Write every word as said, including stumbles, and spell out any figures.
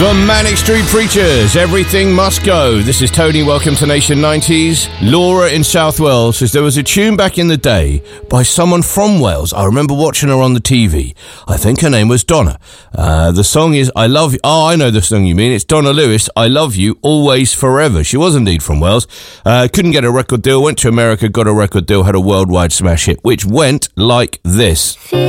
The Manic Street Preachers, Everything Must Go. This is Tony, welcome to Nation nineties. Laura in South Wales says there was a tune back in the day by someone from Wales. I remember watching her on the T V. I think her name was Donna. Uh, the song is I Love You. Oh, I know the song you mean. It's Donna Lewis, I Love You, Always Forever. She was indeed from Wales. Uh, couldn't get a record deal, went to America, got a record deal, had a worldwide smash hit, which went like this.